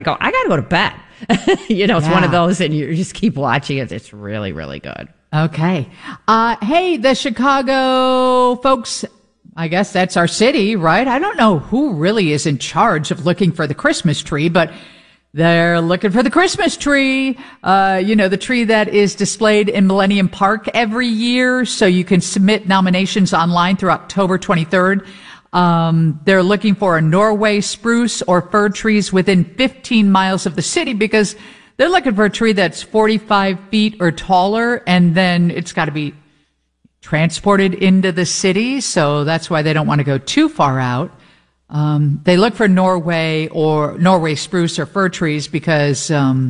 go, I got to go to bed. It's one of those, and you just keep watching it. It's really, really good. Okay. Hey, the Chicago folks, I guess that's our city, right? I don't know who really is in charge of looking for the Christmas tree, but they're looking for the Christmas tree. The tree that is displayed in Millennium Park every year. So you can submit nominations online through October 23rd. They're looking for a Norway spruce or fir trees within 15 miles of the city because they're looking for a tree that's 45 feet or taller, and then it's got to be transported into the city. So that's why they don't want to go too far out. They look for Norway spruce or fir trees because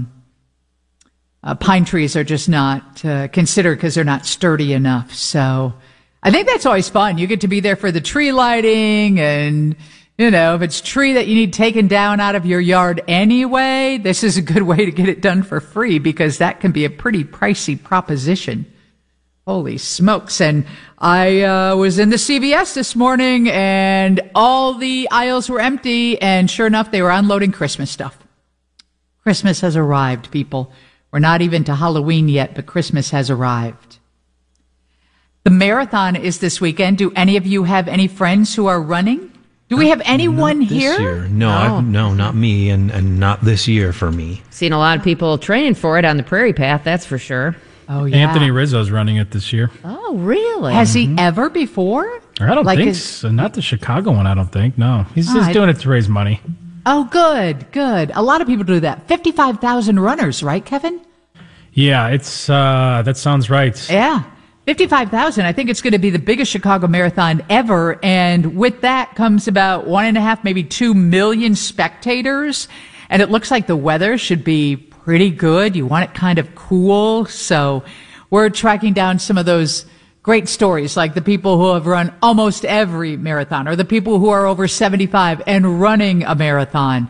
pine trees are just not considered because they're not sturdy enough. So I think that's always fun. You get to be there for the tree lighting, and if it's a tree that you need taken down out of your yard anyway, this is a good way to get it done for free because that can be a pretty pricey proposition. Holy smokes. And I was in the CVS this morning and all the aisles were empty, and sure enough, they were unloading Christmas stuff. Christmas has arrived, people. We're not even to Halloween yet, but Christmas has arrived. The marathon is this weekend. Do any of you have any friends who are running? Do we have anyone not this here? Year. No, not me, and not this year for me. Seen a lot of people training for it on the Prairie Path, that's for sure. Oh, yeah. Anthony Rizzo's running it this year. Oh, really? Has he ever before? I don't think so. Not the Chicago one, I don't think. No. He's just doing it to raise money. Oh, good. A lot of people do that. 55,000 runners, right, Kevin? Yeah, it's that sounds right. Yeah. 55,000. I think it's going to be the biggest Chicago marathon ever. And with that comes about 1.5, maybe 2 million spectators. And it looks like the weather should be pretty good. You want it kind of cool. So we're tracking down some of those great stories, like the people who have run almost every marathon, or the people who are over 75 and running a marathon.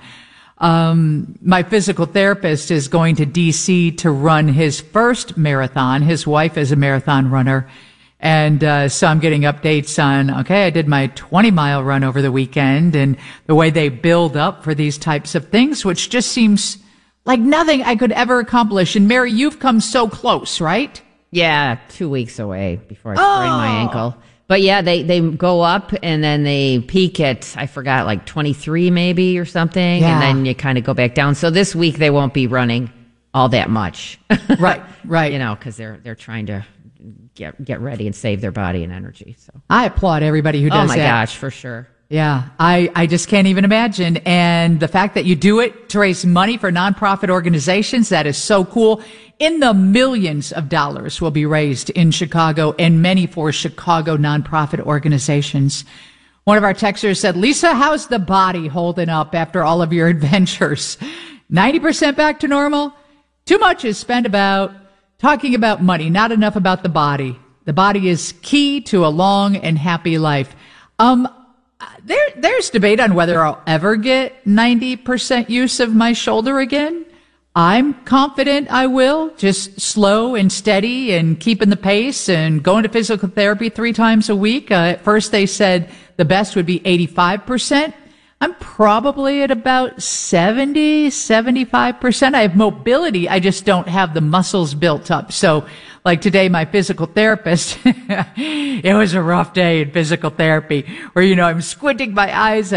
My physical therapist is going to DC to run his first marathon. His wife is a marathon runner. And so I'm getting updates on, I did my 20-mile run over the weekend, and the way they build up for these types of things, which just seems like nothing I could ever accomplish. And Mary, you've come so close, right? Yeah, 2 weeks away before I sprain my ankle. But yeah, they go up and then they peak at, I forgot, like 23 maybe or something. Yeah. And then you kind of go back down. So this week they won't be running all that much. Right. Because they're trying to get ready and save their body and energy. So I applaud everybody who does that. Oh my gosh, for sure. Yeah, I just can't even imagine. And the fact that you do it to raise money for nonprofit organizations, that is so cool. In the millions of dollars will be raised in Chicago, and many for Chicago nonprofit organizations. One of our texters said, Lisa, how's the body holding up after all of your adventures? 90% back to normal? Too much is spent about talking about money, not enough about the body. The body is key to a long and happy life. There's debate on whether I'll ever get 90% use of my shoulder again. I'm confident I will, just slow and steady and keeping the pace and going to physical therapy 3 times a week. At first they said the best would be 85%. I'm probably at about 70, 75%. I have mobility. I just don't have the muscles built up. So like today, my physical therapist, it was a rough day in physical therapy where, I'm squinting my eyes.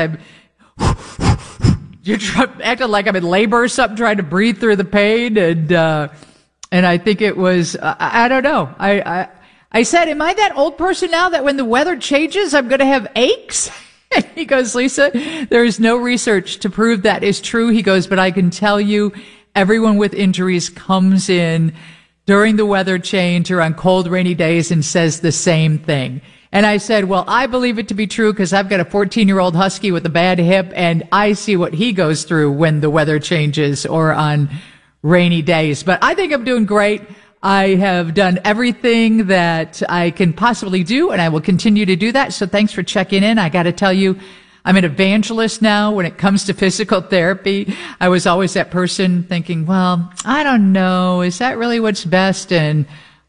You're acting like I'm in labor or something, trying to breathe through the pain. And I think it was, I don't know. I said, am I that old person now that when the weather changes, I'm going to have aches? And he goes, Lisa, there is no research to prove that is true. He goes, but I can tell you everyone with injuries comes in during the weather change or on cold, rainy days and says the same thing. And I said, well, I believe it to be true because I've got a 14-year-old husky with a bad hip, and I see what he goes through when the weather changes or on rainy days. But I think I'm doing great. I have done everything that I can possibly do, and I will continue to do that. So thanks for checking in. I got to tell you, I'm an evangelist now when it comes to physical therapy. I was always that person thinking, well, I don't know. Is that really what's best? And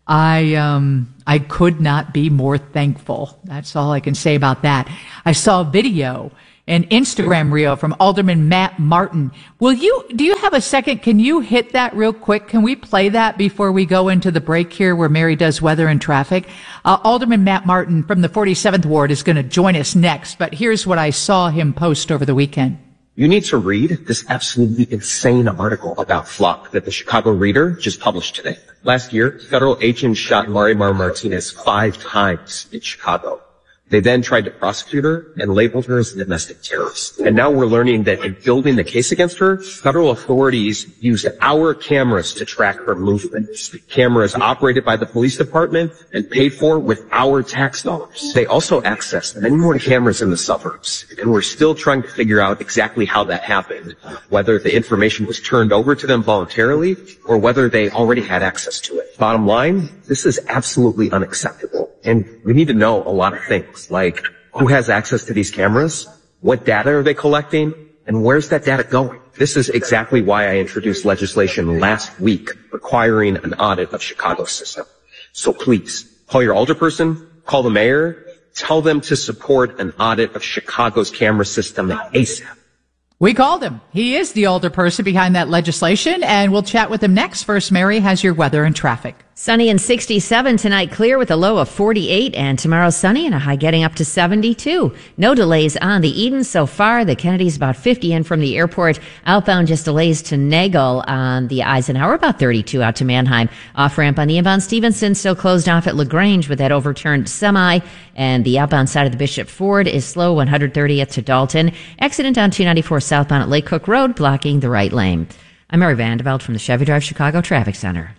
I could not be more thankful. That's all I can say about that. I saw a video an Instagram reel from Alderman Matt Martin. Do you have a second? Can you hit that real quick? Can we play that before we go into the break here where Mary does weather and traffic? Alderman Matt Martin from the 47th Ward is going to join us next, but here's what I saw him post over the weekend. You need to read this absolutely insane article about Flock that the Chicago Reader just published today. Last year, federal agents shot Marimar Martinez 5 times in Chicago. They then tried to prosecute her and labeled her as a domestic terrorist. And now we're learning that in building the case against her, federal authorities used our cameras to track her movements. Cameras operated by the police department and paid for with our tax dollars. They also accessed many more cameras in the suburbs. And we're still trying to figure out exactly how that happened, whether the information was turned over to them voluntarily or whether they already had access to it. Bottom line, this is absolutely unacceptable. And we need to know a lot of things, like who has access to these cameras, what data are they collecting, and where's that data going? This is exactly why I introduced legislation last week requiring an audit of Chicago's system. So please, call your alderperson, call the mayor, tell them to support an audit of Chicago's camera system ASAP. We called him. He is the alderperson behind that legislation, and we'll chat with him next. First, Mary has your weather and traffic. Sunny and 67 tonight, clear with a low of 48, and tomorrow sunny and a high getting up to 72. No delays on the Eden so far. The Kennedy's about 50 in from the airport. Outbound just delays to Nagel on the Eisenhower, about 32 out to Mannheim. Off ramp on the inbound Stevenson, still closed off at LaGrange with that overturned semi. And the outbound side of the Bishop Ford is slow, 130th to Dalton. Accident on 294 southbound at Lake Cook Road, blocking the right lane. I'm Mary Vandeveld from the Chevy Drive Chicago Traffic Center.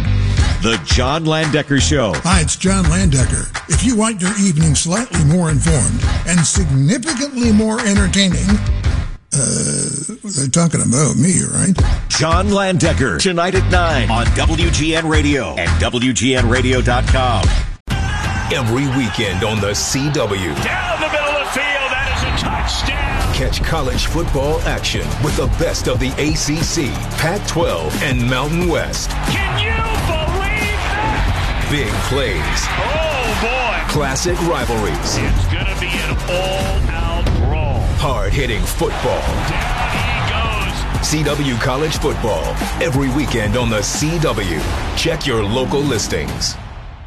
The John Landecker Show. Hi, it's John Landecker. If you want your evening slightly more informed and significantly more entertaining, they're talking about me, right? John Landecker, tonight at 9 on WGN Radio and WGNradio.com. Every weekend on the CW. Down the middle of the field, that is a touchdown. Catch college football action with the best of the ACC, Pac-12, and Mountain West. Can you believe that? Big plays. Oh, boy. Classic rivalries. It's going to be an all-out brawl. Hard-hitting football. Down he goes. CW College Football. Every weekend on the CW. Check your local listings.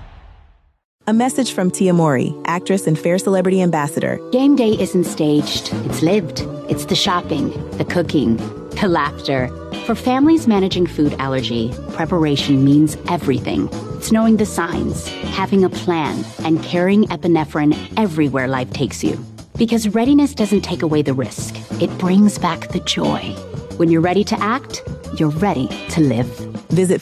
A message from Tia Mori, actress and Fair Celebrity Ambassador. Game day isn't staged. It's lived. It's the shopping, the cooking, the laughter. For families managing food allergy, preparation means everything. It's knowing the signs, having a plan, and carrying epinephrine everywhere life takes you. Because readiness doesn't take away the risk. It brings back the joy. When you're ready to act, you're ready to live. Visit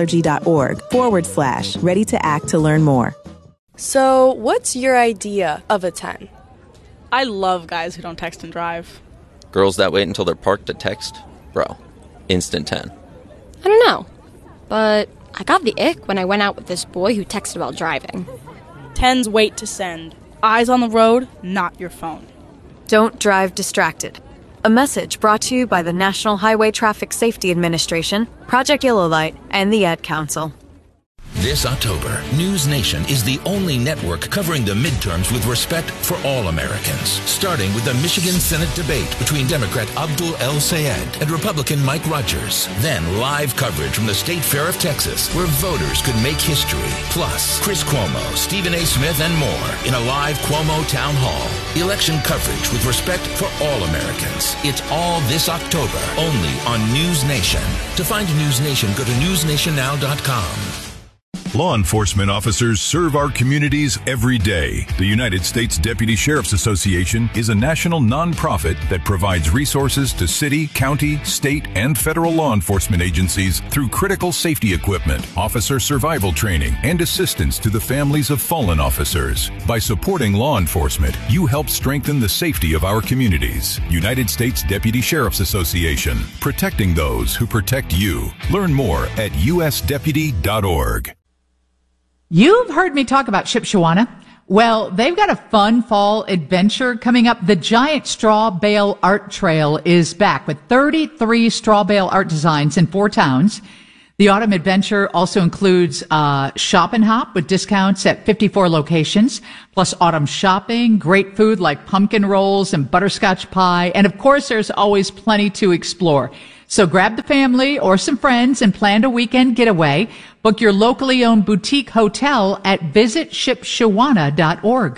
foodallergy.org/ready to act to learn more. So, what's your idea of a 10? I love guys who don't text and drive. Girls that wait until they're parked to text? Bro, instant 10. I don't know, but I got the ick when I went out with this boy who texted while driving. 10s wait to send. Eyes on the road, not your phone. Don't drive distracted. A message brought to you by the National Highway Traffic Safety Administration, Project Yellow Light, and the Ad Council. This October, News Nation is the only network covering the midterms with respect for all Americans, starting with the Michigan Senate debate between Democrat Abdul El-Sayed and Republican Mike Rogers. Then live coverage from the State Fair of Texas, where voters could make history. Plus, Chris Cuomo, Stephen A. Smith, and more in a live Cuomo Town Hall. Election coverage with respect for all Americans. It's all this October, only on News Nation. To find News Nation, go to newsnationnow.com. Law enforcement officers serve our communities every day. The United States Deputy Sheriff's Association is a national nonprofit that provides resources to city, county, state, and federal law enforcement agencies through critical safety equipment, officer survival training, and assistance to the families of fallen officers. By supporting law enforcement, you help strengthen the safety of our communities. United States Deputy Sheriff's Association, protecting those who protect you. Learn more at usdeputy.org. You've heard me talk about Shipshewana. Well, they've got a fun fall adventure coming up. The Giant Straw Bale Art Trail is back with 33 straw bale art designs in 4 towns. The autumn adventure also includes Shop and Hop with discounts at 54 locations, plus autumn shopping, great food like pumpkin rolls and butterscotch pie, and of course there's always plenty to explore. So grab the family or some friends and plan a weekend getaway. Book your locally owned boutique hotel at visitshipshawana.org.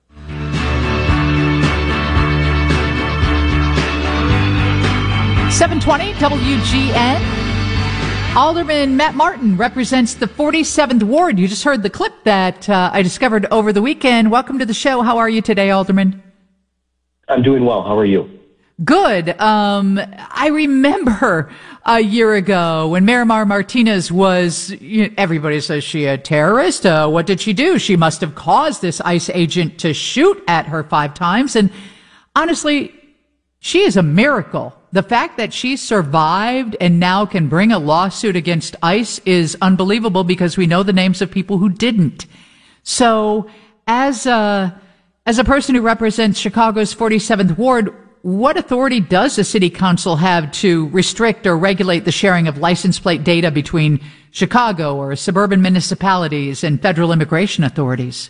.720 WGN. Alderman Matt Martin represents the 47th Ward. You just heard the clip that I discovered over the weekend. Welcome to the show. How are you today, Alderman? I'm doing well. How are you? Good. I remember a year ago when Marimar Martinez was, everybody says she a terrorist. What did she do? She must have caused this ICE agent to shoot at her 5 times. And honestly, she is a miracle. The fact that she survived and now can bring a lawsuit against ICE is unbelievable because we know the names of people who didn't. So as a person who represents Chicago's 47th Ward, what authority does the city council have to restrict or regulate the sharing of license plate data between Chicago or suburban municipalities and federal immigration authorities?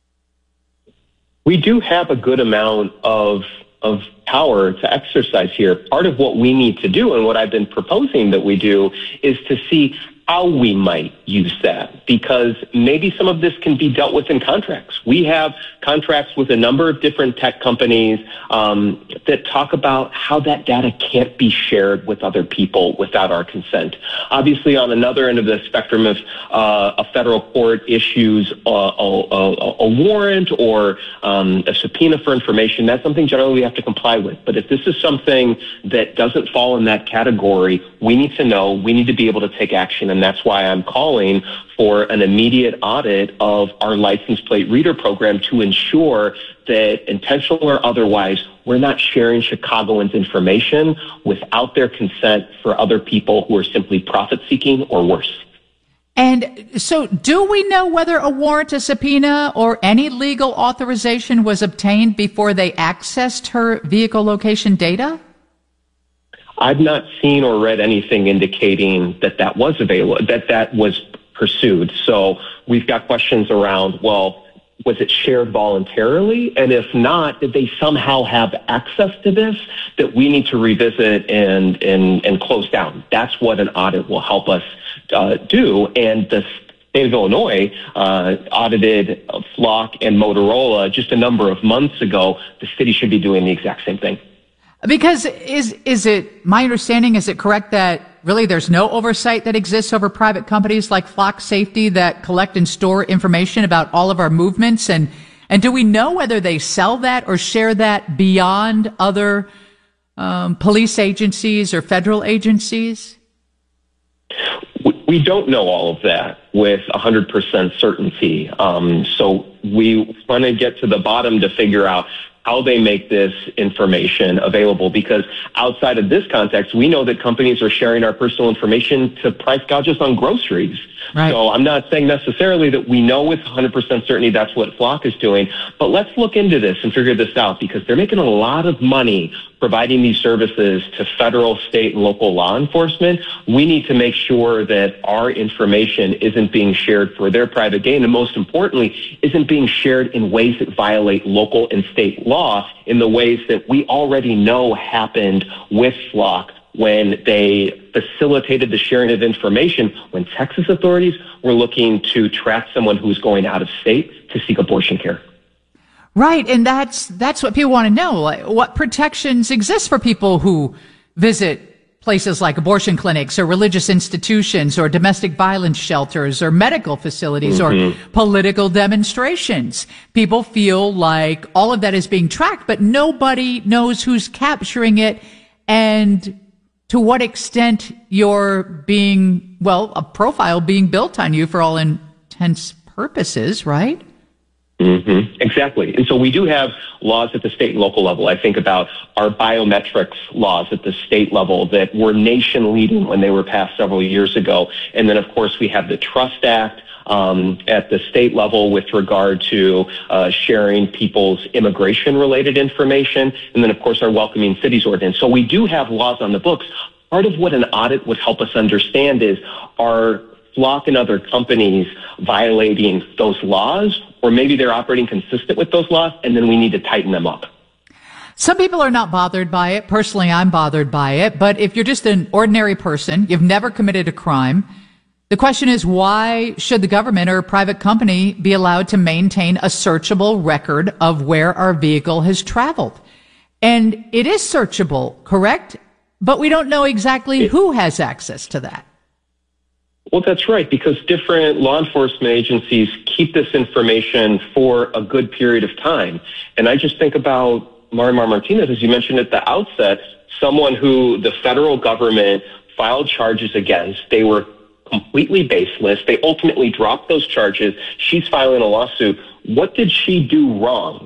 We do have a good amount of power to exercise here. Part of what we need to do, and what I've been proposing that we do, is to see how we might use that, because maybe some of this can be dealt with in contracts. We have contracts with a number of different tech companies that talk about how that data can't be shared with other people without our consent. Obviously, on another end of the spectrum, if a federal court issues a warrant or a subpoena for information, that's something generally we have to comply with. But if this is something that doesn't fall in that category, we need to know, we need to be able to take action, and that's why I'm calling for an immediate audit of our license plate reader program to ensure that, intentional or otherwise, we're not sharing Chicagoans' information without their consent for other people who are simply profit-seeking or worse. And so do we know whether a warrant, a subpoena, or any legal authorization was obtained before they accessed her vehicle location data? I've not seen or read anything indicating that that was available, that was pursued. So we've got questions around, well, was it shared voluntarily? And if not, did they somehow have access to this that we need to revisit and close down? That's what an audit will help us do. And the state of Illinois audited Flock and Motorola just a number of months ago. The city should be doing the exact same thing. Because is it, my understanding, is it correct that really there's no oversight that exists over private companies like Flock Safety that collect and store information about all of our movements? And do we know whether they sell that or share that beyond other police agencies or federal agencies? We don't know all of that with 100% certainty. So we want to get to the bottom to figure out how they make this information available, because outside of this context, we know that companies are sharing our personal information to price gouge us on groceries. Right. So I'm not saying necessarily that we know with 100% certainty that's what Flock is doing, but let's look into this and figure this out, because they're making a lot of money providing these services to federal, state, and local law enforcement. We need to make sure that our information isn't being shared for their private gain, and most importantly, isn't being shared in ways that violate local and state law in the ways that we already know happened with Flock when they facilitated the sharing of information when Texas authorities were looking to track someone who was going out of state to seek abortion care. Right, and that's what people want to know. Like, what protections exist for people who visit places like abortion clinics or religious institutions or domestic violence shelters or medical facilities or political demonstrations? People feel like all of that is being tracked, but nobody knows who's capturing it and to what extent you're being, well, a profile being built on you for all intents purposes, right? Exactly. And so we do have laws at the state and local level. I think about our biometrics laws at the state level that were nation leading when they were passed several years ago. And then, of course, we have the Trust Act at the state level with regard to sharing people's immigration-related information. And then, of course, our Welcoming Cities Ordinance. So we do have laws on the books. part of what an audit would help us understand is, are Flock and other companies violating those laws, or maybe they're operating consistent with those laws, and then we need to tighten them up. Some people are not bothered by it. Personally, I'm bothered by it. But if you're just an ordinary person, you've never committed a crime, the question is, why should the government or a private company be allowed to maintain a searchable record of where our vehicle has traveled? And it is searchable, correct? But we don't know exactly who has access to that. Well, that's right, because different law enforcement agencies keep this information for a good period of time. And I just think about Marimar Martinez, as you mentioned at the outset, someone who the federal government filed charges against. They were completely baseless. They ultimately dropped those charges. She's filing a lawsuit. What did she do wrong?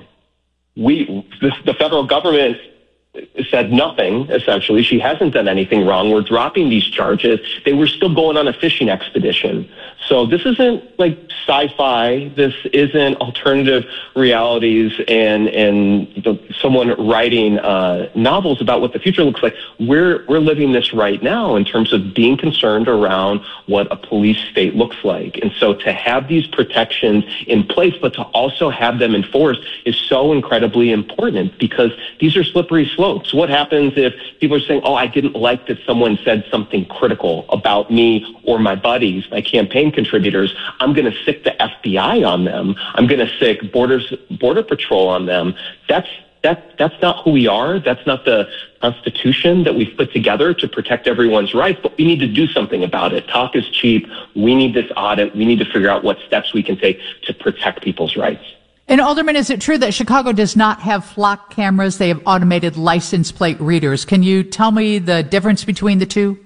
The federal government said nothing, essentially. She hasn't done anything wrong. We're dropping these charges. They were still going on a fishing expedition. So this isn't like sci-fi. This isn't alternative realities and someone writing novels about what the future looks like. We're living this right now in terms of being concerned around what a police state looks like. And so to have these protections in place, but to also have them enforced is so incredibly important, because these are slippery slopes. So what happens if people are saying, oh, I didn't like that someone said something critical about me or my buddies, my campaign contributors. I'm going to sic the FBI on them. I'm going to sic Border Patrol on them. That's not who we are. That's not the Constitution that we've put together to protect everyone's rights, but we need to do something about it. Talk is cheap. We need this audit. We need to figure out what steps we can take to protect people's rights. And Alderman, is it true that Chicago does not have Flock cameras? They have automated license plate readers. Can you tell me the difference between the two?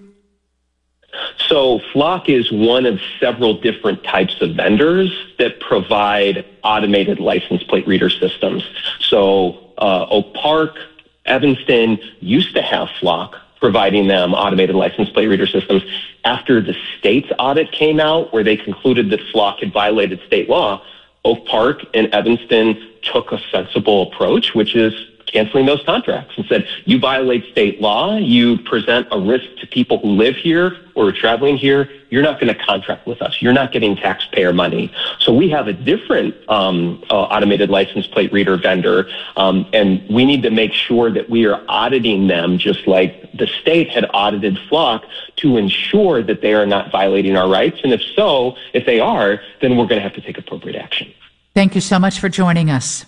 So Flock is one of several different types of vendors that provide automated license plate reader systems. So Oak Park, Evanston used to have Flock providing them automated license plate reader systems. After the state's audit came out, where they concluded that Flock had violated state law, Oak Park and Evanston took a sensible approach, which is canceling those contracts, and said, you violate state law, you present a risk to people who live here or are traveling here, you're not going to contract with us. You're not getting taxpayer money. So we have a different automated license plate reader vendor, and we need to make sure that we are auditing them just like the state had audited Flock to ensure that they are not violating our rights. And if they are, then we're going to have to take appropriate action. Thank you so much for joining us.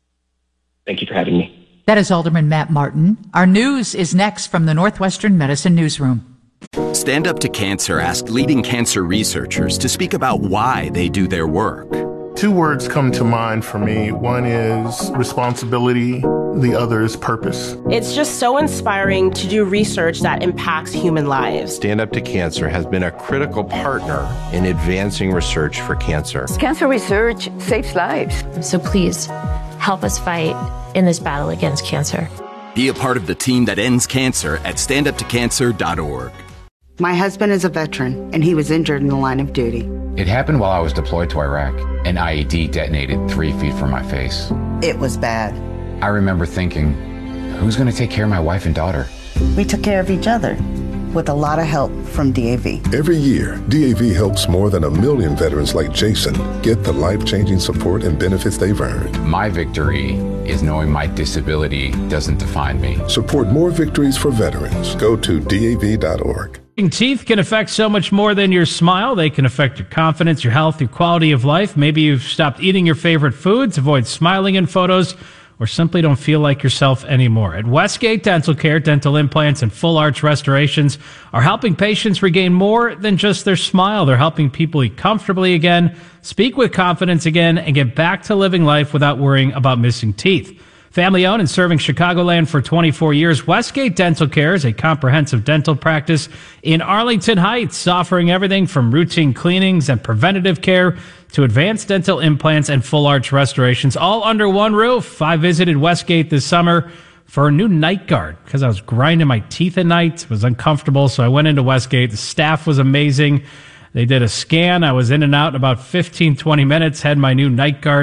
Thank you for having me. That is Alderman Matt Martin. Our news is next from the Northwestern Medicine Newsroom. Stand Up to Cancer asked leading cancer researchers to speak about why they do their work. Two words come to mind for me. One is responsibility. The other is purpose. It's just so inspiring to do research that impacts human lives. Stand Up to Cancer has been a critical partner in advancing research for cancer. Cancer research saves lives. So please, help us fight in this battle against cancer. Be a part of the team that ends cancer at standuptocancer.org. My husband is a veteran, and he was injured in the line of duty. It happened while I was deployed to Iraq. An IED detonated 3 feet from my face. It was bad. I remember thinking, who's going to take care of my wife and daughter? We took care of each other, with a lot of help from DAV. Every year, DAV helps more than 1 million veterans like Jason get the life-changing support and benefits they've earned. My victory is knowing my disability doesn't define me. Support more victories for veterans. Go to DAV.org. Teeth can affect so much more than your smile. They can affect your confidence, your health, your quality of life. Maybe you've stopped eating your favorite foods, avoid smiling in photos, or simply don't feel like yourself anymore. At Westgate Dental Care, dental implants and full arch restorations are helping patients regain more than just their smile. They're helping people eat comfortably again, speak with confidence again, and get back to living life without worrying about missing teeth. Family owned and serving Chicagoland for 24 years, Westgate Dental Care is a comprehensive dental practice in Arlington Heights, offering everything from routine cleanings and preventative care to advanced dental implants and full arch restorations, all under one roof. I visited Westgate this summer for a new night guard because I was grinding my teeth at night. It was uncomfortable, so I went into Westgate. The staff was amazing. They did a scan. I was in and out in about 15, 20 minutes, had my new night guard.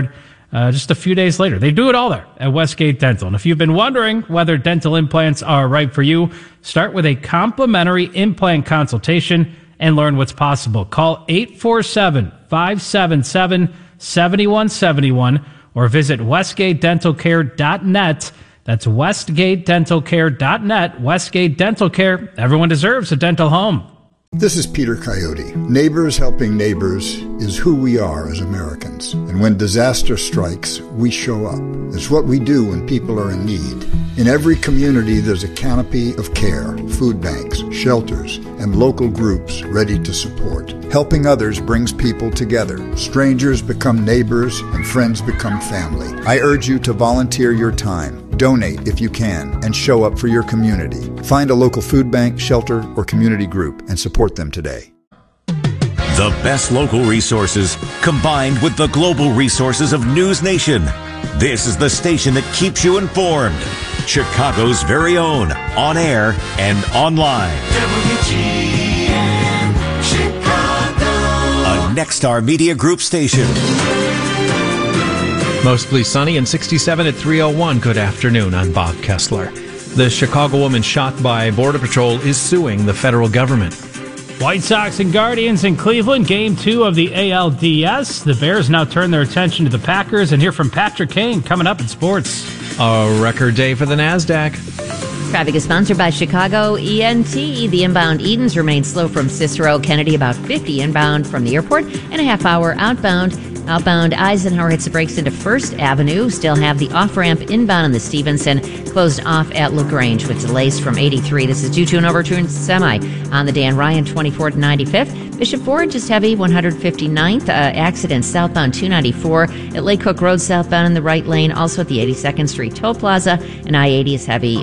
just a few days later. They do it all there at Westgate Dental. And if you've been wondering whether dental implants are right for you, start with a complimentary implant consultation and learn what's possible. Call 847-577-7171 or visit westgatedentalcare.net. That's westgatedentalcare.net. Westgate Dental Care. Everyone deserves a dental home. This is Peter Coyote. Neighbors helping neighbors is who we are as Americans. And when disaster strikes, we show up. It's what we do when people are in need. In every community, there's a canopy of care, food banks, shelters, and local groups ready to support. Helping others brings people together. Strangers become neighbors, and friends become family. I urge you to volunteer your time. Donate if you can, and show up for your community. Find a local food bank, shelter, or community group and support them today. The best local resources combined with the global resources of News Nation. This is the station that keeps you informed. Chicago's very own, on air and online. WGN Chicago. A Nexstar Media Group station. Mostly sunny and 67 at 3:01. Good afternoon. I'm Bob Kessler. The Chicago woman shot by Border Patrol is suing the federal government. White Sox and Guardians in Cleveland, Game 2 of the ALDS. The Bears now turn their attention to the Packers, and hear from Patrick Kane coming up in sports. A record day for the NASDAQ. Traffic is sponsored by Chicago ENT. The inbound Edens remains slow from Cicero Kennedy, about 50 inbound from the airport, and a half hour outbound. Outbound Eisenhower hits the brakes into First Avenue. Still have the off-ramp inbound on the Stevenson closed off at LaGrange with delays from 83. This is due to an overturned semi on the Dan Ryan 24th 95th. Bishop Ford just heavy 159th. Accident southbound 294 at Lake Cook Road southbound in the right lane. Also at the 82nd Street Toll Plaza. And I-80 is heavy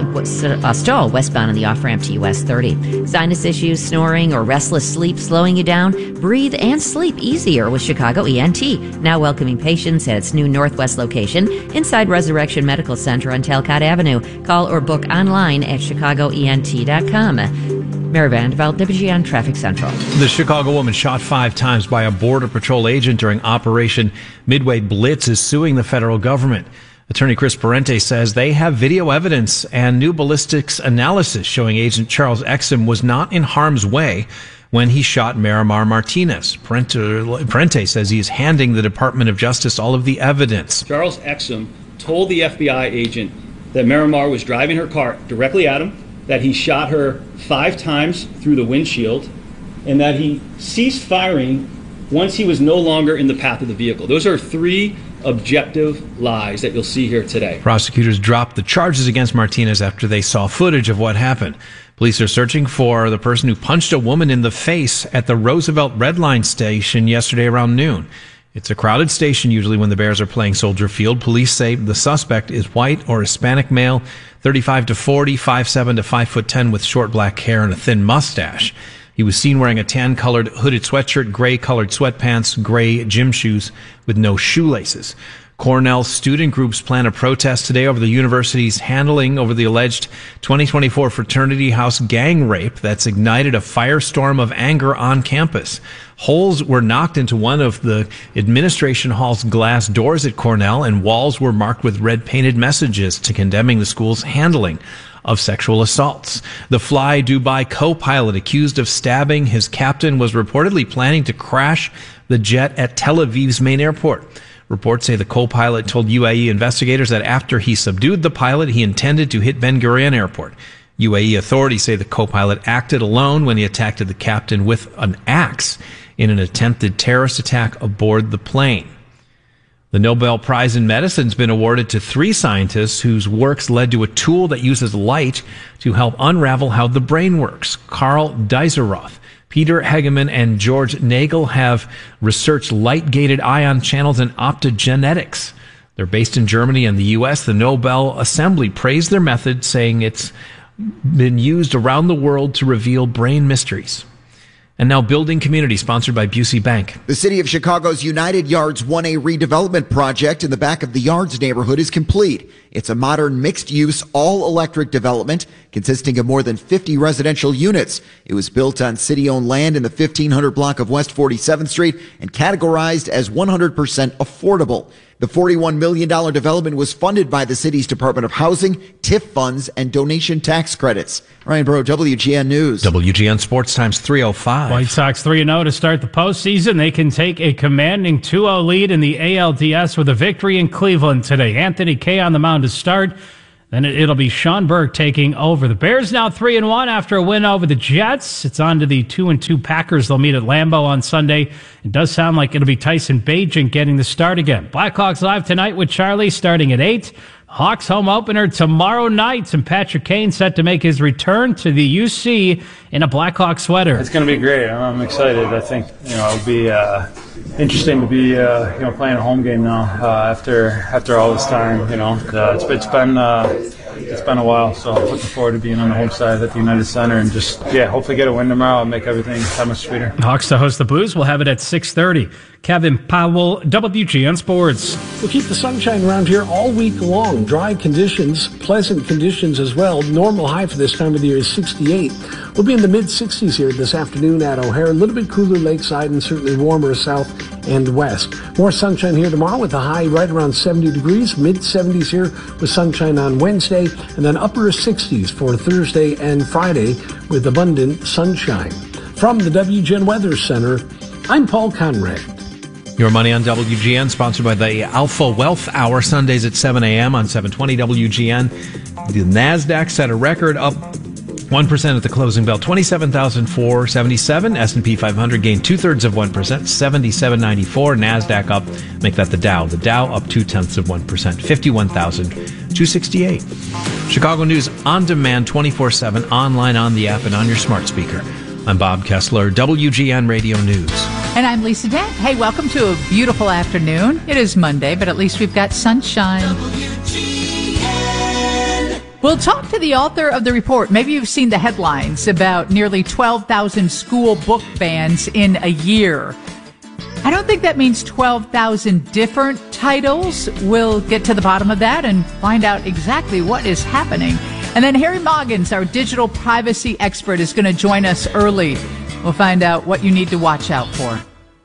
stall westbound on the off-ramp to US 30. Sinus issues, snoring, or restless sleep slowing you down? Breathe and sleep easier with Chicago ENT. Now welcoming patients at its new Northwest location inside Resurrection Medical Center on Talcott Avenue. Call or book online at chicagoent.com. Mary Vandeveld, WGN Traffic Central. The Chicago woman shot 5 times by a Border Patrol agent during Operation Midway Blitz is suing the federal government. Attorney Chris Parente says they have video evidence and new ballistics analysis showing Agent Charles Exum was not in harm's way when he shot Miramar Martinez. Parente says he is handing the Department of Justice all of the evidence. Charles Exum told the FBI agent that Miramar was driving her car directly at him, that he shot her 5 times through the windshield, and that he ceased firing once he was no longer in the path of the vehicle. Those are 3 objective lies that you'll see here today. Prosecutors dropped the charges against Martinez after they saw footage of what happened. Police are searching for the person who punched a woman in the face at the Roosevelt Red Line station yesterday around noon. It's a crowded station usually when the Bears are playing Soldier Field. Police say the suspect is white or Hispanic male, 35 to 40, 5'7" to 5'10" with short black hair and a thin mustache. He was seen wearing a tan-colored hooded sweatshirt, gray-colored sweatpants, gray gym shoes with no shoelaces. Cornell student groups plan a protest today over the university's handling over the alleged 2024 fraternity house gang rape that's ignited a firestorm of anger on campus. Holes were knocked into one of the administration hall's glass doors at Cornell, and walls were marked with red-painted messages to condemning the school's handling of sexual assaults. The Fly Dubai co-pilot accused of stabbing his captain was reportedly planning to crash the jet at Tel Aviv's main airport. Reports say the co-pilot told UAE investigators that after he subdued the pilot, he intended to hit Ben Gurion Airport. UAE authorities say the co-pilot acted alone when he attacked the captain with an axe in an attempted terrorist attack aboard the plane. The Nobel Prize in Medicine has been awarded to 3 scientists whose works led to a tool that uses light to help unravel how the brain works. Carl Dieseroth, Peter Hegeman, and George Nagel have researched light-gated ion channels and optogenetics. They're based in Germany and the U.S. The Nobel Assembly praised their method, saying it's been used around the world to reveal brain mysteries. And now Building Community, sponsored by Busey Bank. The City of Chicago's United Yards 1A redevelopment project in the back of the Yards neighborhood is complete. It's a modern mixed-use, all-electric development consisting of more than 50 residential units. It was built on city-owned land in the 1500 block of West 47th Street and categorized as 100% affordable. The $41 million development was funded by the city's Department of Housing, TIF funds, and donation tax credits. Ryan Burrow, WGN News. WGN Sports Times 3:05. White Sox 3-0 to start the postseason. They can take a commanding 2-0 lead in the ALDS with a victory in Cleveland today. Anthony Kay on the mound to start. Then it'll be Sean Burke taking over. The Bears now 3-1 after a win over the Jets. It's on to the 2-2 Packers. They'll meet at Lambeau on Sunday. It does sound like it'll be Tyson Bagent getting the start again. Blackhawks Live tonight with Charlie starting at 8. Hawks home opener tomorrow night, and Patrick Kane set to make his return to the UC in a Blackhawk sweater. It's going to be great. I'm excited. I think it'll be interesting to be playing a home game now after all this time. It's been a while, so I'm looking forward to being on the home side at the United Center and just hopefully get a win tomorrow and make everything that much sweeter. Hawks to host the Blues. We'll have it at 6:30. Kevin Powell, WGN Sports. We'll keep the sunshine around here all week long. Dry conditions, pleasant conditions as well. Normal high for this time of the year is 68. We'll be in the mid-60s here this afternoon at O'Hare. A little bit cooler lakeside and certainly warmer south and west. More sunshine here tomorrow with a high right around 70 degrees. Mid-70s here with sunshine on Wednesday. And then upper 60s for Thursday and Friday with abundant sunshine. From the WGN Weather Center, I'm Paul Conrad. Your Money on WGN, sponsored by the Alpha Wealth Hour, Sundays at 7 a.m. on 720 WGN. The NASDAQ set a record up 1% at the closing bell, 27,477. S&P 500 gained 2/3%, 7794. NASDAQ up, make that the Dow. The Dow up 0.2%, 51,268. Chicago News on demand 24/7, online, on the app, and on your smart speaker. I'm Bob Kessler, WGN Radio News. And I'm Lisa Dent. Hey, welcome to a beautiful afternoon. It is Monday, but at least we've got sunshine. We'll talk to the author of the report. Maybe you've seen the headlines about nearly 12,000 school book bans in a year. I don't think that means 12,000 different titles. We'll get to the bottom of that and find out exactly what is happening. And then Harry Moggins, our digital privacy expert, is going to join us early. We'll find out what you need to watch out for.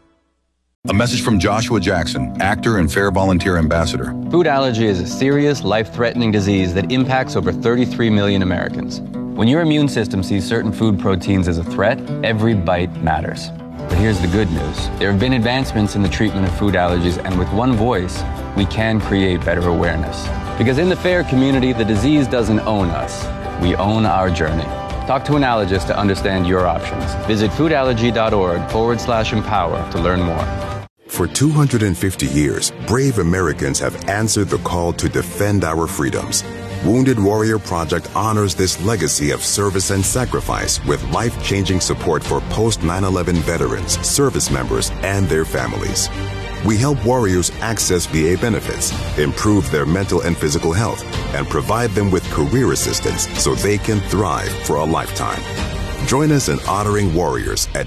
A message from Joshua Jackson, actor and Fair Volunteer Ambassador. Food allergy is a serious, life-threatening disease that impacts over 33 million Americans. When your immune system sees certain food proteins as a threat, every bite matters. But here's the good news. There have been advancements in the treatment of food allergies, and with one voice, we can create better awareness. Because in the FAIR community, the disease doesn't own us. We own our journey. Talk to an allergist to understand your options. Visit foodallergy.org/empower to learn more. For 250 years, brave Americans have answered the call to defend our freedoms. Wounded Warrior Project honors this legacy of service and sacrifice with life-changing support for post-9/11 veterans, service members, and their families. We help warriors access VA benefits, improve their mental and physical health, and provide them with career assistance so they can thrive for a lifetime. Join us in honoring warriors at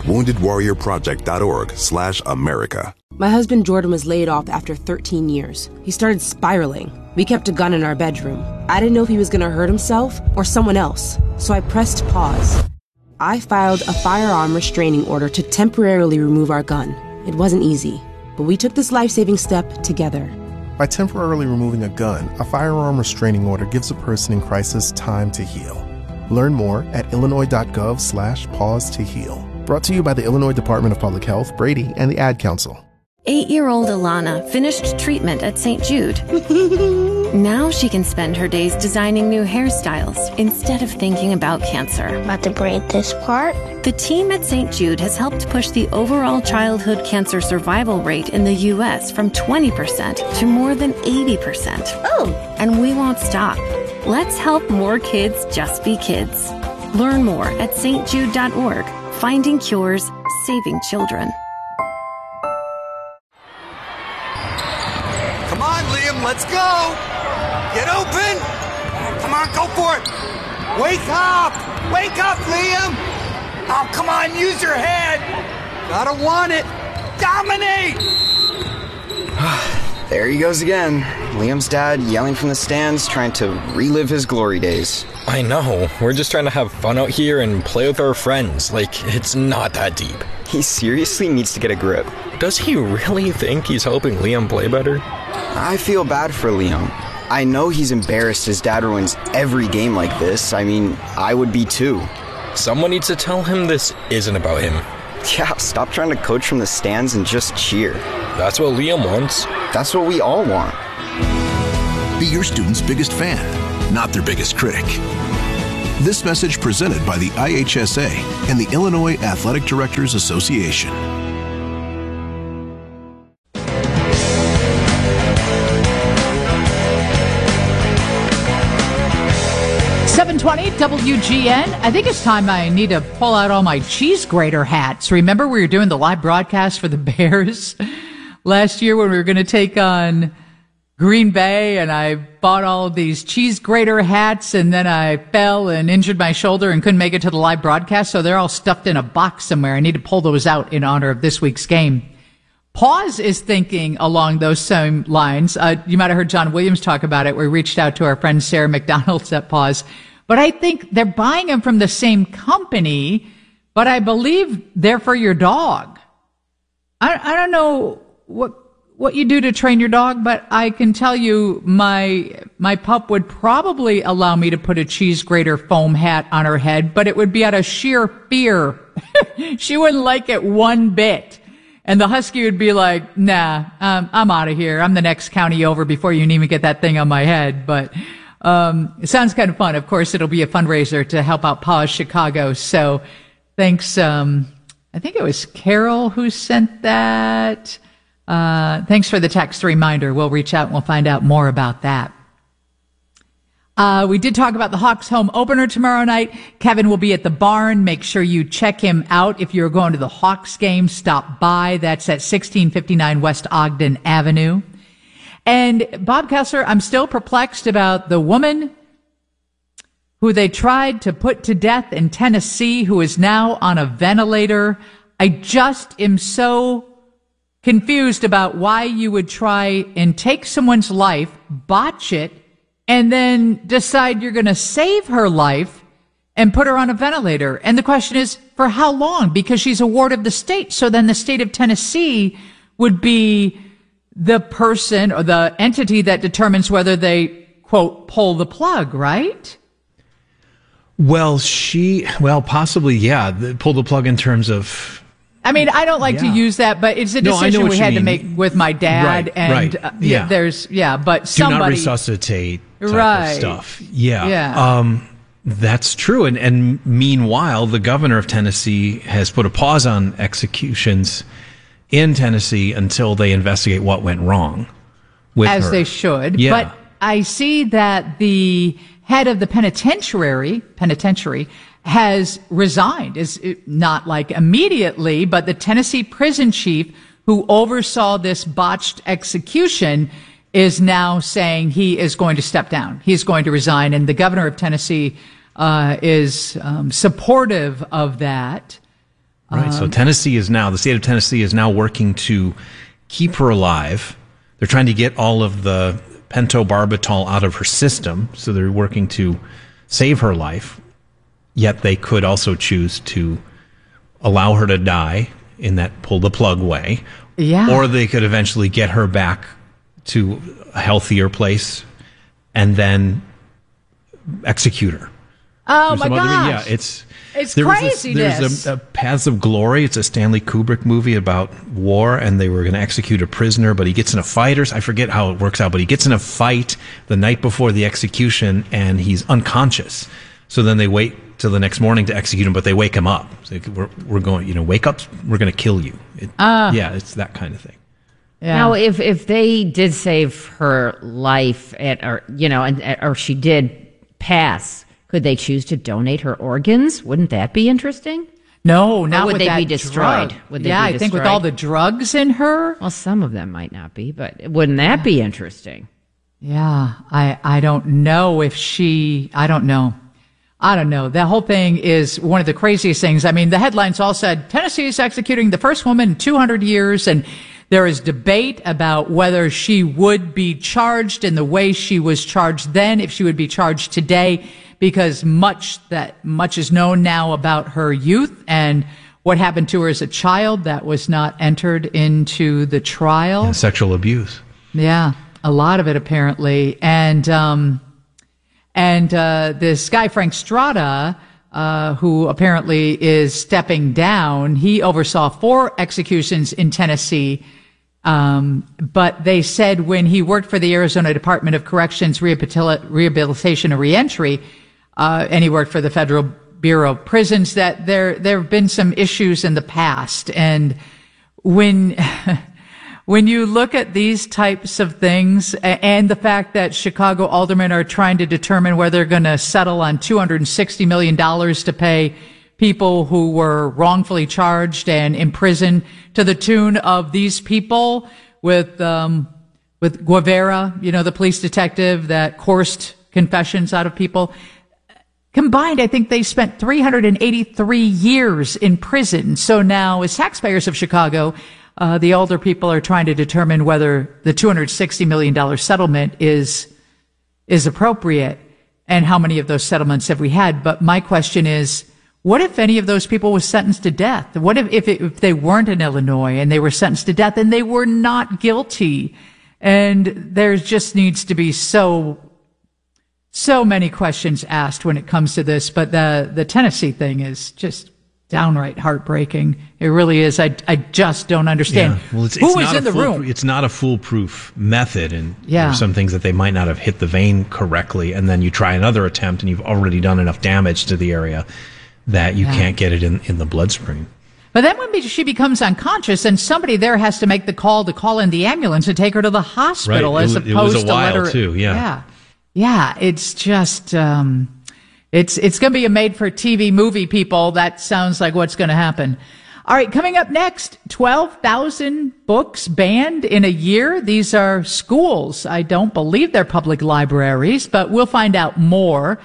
woundedwarriorproject.org/America. My husband Jordan was laid off after 13 years. He started spiraling. We kept a gun in our bedroom. I didn't know if he was going to hurt himself or someone else, so I pressed pause. I filed a firearm restraining order to temporarily remove our gun. It wasn't easy, but we took this life-saving step together. By temporarily removing a gun, a firearm restraining order gives a person in crisis time to heal. Learn more at illinois.gov/pause to heal. Brought to you by the Illinois Department of Public Health, Brady, and the Ad Council. 8-year-old Alana finished treatment at St. Jude. Now she can spend her days designing new hairstyles instead of thinking about cancer. About to braid this part? The team at St. Jude has helped push the overall childhood cancer survival rate in the U.S. from 20% to more than 80%. Oh! And we won't stop. Let's help more kids just be kids. Learn more at stjude.org. Finding cures, saving children. Come on, Liam, let's go! Get open! Come on, go for it! Wake up! Wake up, Liam! Oh, come on, use your head! Gotta want it! Dominate! There he goes again. Liam's dad yelling from the stands, trying to relive his glory days. I know. We're just trying to have fun out here and play with our friends. Like, it's not that deep. He seriously needs to get a grip. Does he really think he's helping Liam play better? I feel bad for Liam. I know he's embarrassed his dad ruins every game like this. I mean, I would be too. Someone needs to tell him this isn't about him. Yeah, stop trying to coach from the stands and just cheer. That's what Liam wants. That's what we all want. Be your student's biggest fan, not their biggest critic. This message presented by the IHSA and the Illinois Athletic Directors Association. WGN. I think it's time I need to pull out all my cheese grater hats. Remember we were doing the live broadcast for the Bears last year when we were going to take on Green Bay, and I bought all of these cheese grater hats, and then I fell and injured my shoulder and couldn't make it to the live broadcast, so they're all stuffed in a box somewhere. I need to pull those out in honor of this week's game. Pause is thinking along those same lines. You might have heard John Williams talk about it. We reached out to our friend Sarah McDonald's at Pause. But I think they're buying them from the same company, but I believe they're for your dog. I don't know what you do to train your dog, but I can tell you my pup would probably allow me to put a cheese grater foam hat on her head, but it would be out of sheer fear. She wouldn't like it one bit. And the husky would be like, nah, I'm out of here. I'm the next county over before you can even get that thing on my head. But it sounds kind of fun. Of course, it'll be a fundraiser to help out Paws Chicago. So thanks. I think it was Carol who sent that. Thanks for the text reminder. We'll reach out and we'll find out more about that. We did talk about the Hawks home opener tomorrow night. Kevin will be at the barn. Make sure you check him out. If you're going to the Hawks game, stop by. That's at 1659 West Ogden Avenue. And Bob Kessler, I'm still perplexed about the woman who they tried to put to death in Tennessee, who is now on a ventilator. I just am so confused about why you would try and take someone's life, botch it, and then decide you're going to save her life and put her on a ventilator. And the question is, for how long? Because she's a ward of the state. So then the state of Tennessee would be the person or the entity that determines whether they, quote, pull the plug, right? Well, possibly, yeah. Pull the plug in terms of... I mean, I don't like to use that, but it's a decision we had to make with my dad. But somebody... Do not resuscitate type of stuff. Yeah. That's true. And meanwhile, the governor of Tennessee has put a pause on executions in Tennessee until they investigate what went wrong with her. As they should. Yeah. But I see that the head of the penitentiary has resigned. Is not like immediately, but the Tennessee prison chief who oversaw this botched execution is now saying he is going to step down. He's going to resign. And the governor of Tennessee is supportive of that. Right. So the state of Tennessee is now working to keep her alive. They're trying to get all of the pentobarbital out of her system. So they're working to save her life. Yet they could also choose to allow her to die in that pull the plug way. Yeah. Or they could eventually get her back to a healthier place and then execute her. Oh, my gosh. Yeah, it's craziness. There's a Paths of Glory. It's a Stanley Kubrick movie about war, and they were going to execute a prisoner, but he gets in a fight, I forget how it works out, but he gets in a fight the night before the execution, and he's unconscious. So then they wait till the next morning to execute him, but they wake him up. So we're going, wake up, we're going to kill you. Yeah, it's that kind of thing. Yeah. Now, if they did save her life or she did pass, could they choose to donate her organs? Wouldn't that be interesting? No, not or would with they that be destroyed? Drug. Would they be destroyed? I think with all the drugs in her. Well, some of them might not be, but wouldn't that be interesting? Yeah, I don't know if I don't know. That whole thing is one of the craziest things. I mean, the headlines all said, Tennessee is executing the first woman in 200 years, and There is debate about whether she would be charged in the way she was charged then, if she would be charged today, because much is known now about her youth and what happened to her as a child that was not entered into the trial. Yeah, sexual abuse. Yeah, a lot of it apparently. And this guy, Frank Strada, who apparently is stepping down, he oversaw 4 executions in Tennessee. But they said when he worked for the Arizona Department of Corrections, Rehabilitation and Reentry, and he worked for the Federal Bureau of Prisons, that there have been some issues in the past. And when you look at these types of things and the fact that Chicago aldermen are trying to determine whether they're going to settle on $260 million to pay people who were wrongfully charged and imprisoned to the tune of these people with Guevara, the police detective that coerced confessions out of people. Combined, I think they spent 383 years in prison. So now, as taxpayers of Chicago, the older people are trying to determine whether the $260 million settlement is appropriate and how many of those settlements have we had. But my question is, what if any of those people was sentenced to death? What if they weren't in Illinois and they were sentenced to death and they were not guilty? And there just needs to be so many questions asked when it comes to this. But the Tennessee thing is just downright heartbreaking. It really is. I just don't understand. Yeah. Well, who was in the room? It's not a foolproof method, and yeah. There's some things that they might not have hit the vein correctly, and then you try another attempt, and you've already done enough damage to the area that you can't get it in the bloodstream. But then when she becomes unconscious, and somebody there has to make the call to call in the ambulance and take her to the hospital, right. as opposed to let her. Too, yeah. It's just it's going to be a made-for-TV movie, people. That sounds like what's going to happen. All right, coming up next, 12,000 books banned in a year. These are schools. I don't believe they're public libraries, but we'll find out more.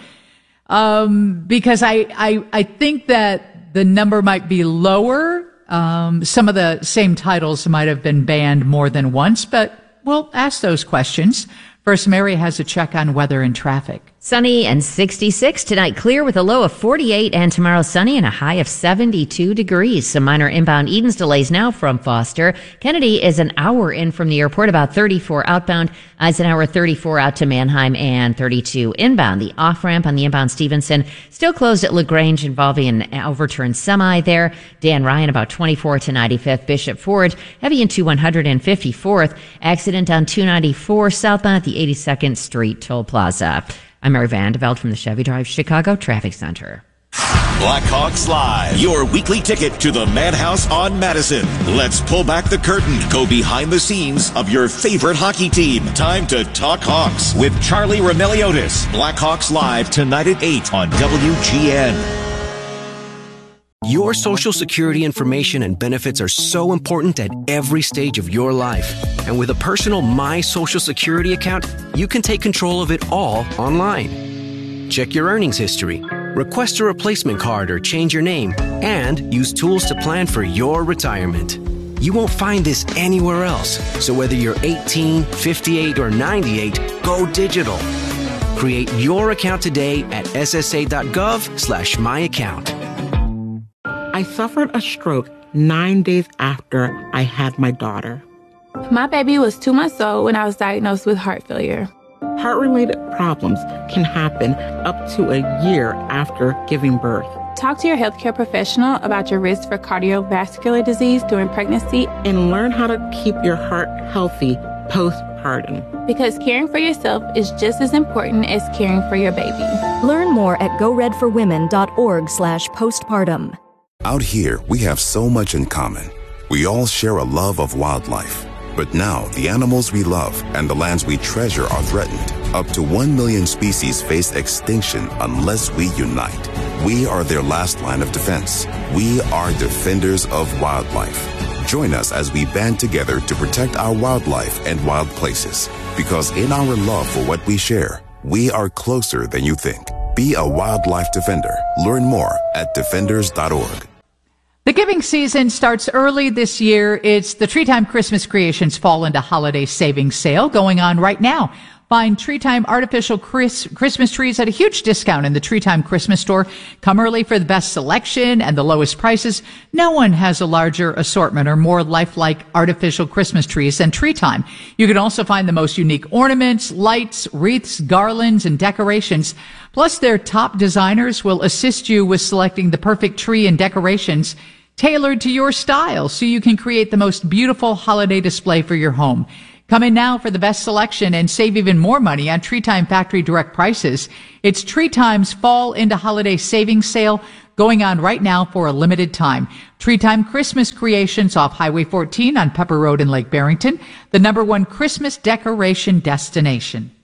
Because I think that the number might be lower. Some of the same titles might have been banned more than once, but we'll ask those questions. First, Mary has a check on weather and traffic. Sunny and 66 tonight, clear with a low of 48, and tomorrow sunny and a high of 72 degrees. Some minor inbound Edens delays now from Foster. Kennedy is an hour in from the airport, about 34 outbound. Eisenhower 34 out to Manheim and 32 inbound. The off-ramp on the inbound Stevenson still closed at LaGrange involving an overturned semi there. Dan Ryan about 24 to 95th. Bishop Ford heavy into 154th. Accident on 294 southbound at the 82nd Street Toll Plaza. I'm Mary Vandeveld from the Chevy Drive Chicago Traffic Center. Blackhawks Live, your weekly ticket to the Madhouse on Madison. Let's pull back the curtain, go behind the scenes of your favorite hockey team. Time to talk Hawks with Charlie Roumeliotis. Blackhawks Live tonight at 8 on WGN. Your Social Security information and benefits are so important at every stage of your life. And with a personal My Social Security account, you can take control of it all online. Check your earnings history, request a replacement card or change your name, and use tools to plan for your retirement. You won't find this anywhere else. So whether you're 18, 58, or 98, go digital. Create your account today at ssa.gov/myaccount. I suffered a stroke 9 days after I had my daughter. My baby was 2 months old when I was diagnosed with heart failure. Heart-related problems can happen up to a year after giving birth. Talk to your healthcare professional about your risk for cardiovascular disease during pregnancy. And learn how to keep your heart healthy postpartum. Because caring for yourself is just as important as caring for your baby. Learn more at goredforwomen.org/postpartum. Out here, we have so much in common. We all share a love of wildlife. But now, the animals we love and the lands we treasure are threatened. Up to 1 million species face extinction unless we unite. We are their last line of defense. We are defenders of wildlife. Join us as we band together to protect our wildlife and wild places. Because in our love for what we share, we are closer than you think. Be a wildlife defender. Learn more at defenders.org. The giving season starts early this year. It's the Tree Time Christmas Creations Fall into Holiday Savings Sale going on right now. Find Tree Time artificial Christmas trees at a huge discount in the Tree Time Christmas store. Come early for the best selection and the lowest prices. No one has a larger assortment or more lifelike artificial Christmas trees than Tree Time. You can also find the most unique ornaments, lights, wreaths, garlands, and decorations. Plus, their top designers will assist you with selecting the perfect tree and decorations tailored to your style so you can create the most beautiful holiday display for your home. Come in now for the best selection and save even more money on Tree Time Factory Direct prices. It's Tree Time's Fall into Holiday Savings Sale going on right now for a limited time. Tree Time Christmas Creations off Highway 14 on Pepper Road in Lake Barrington, the #1 Christmas decoration destination.